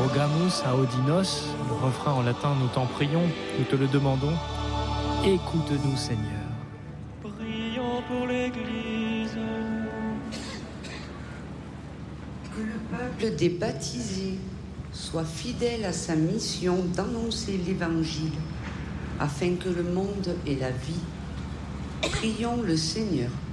Rogamus a Odinos, le refrain en latin nous t'en prions, nous te le demandons. Écoute-nous Seigneur. Prions pour l'Église. Que le peuple des baptisés soit fidèle à sa mission d'annoncer l'Évangile, afin que le monde ait la vie. Prions le Seigneur.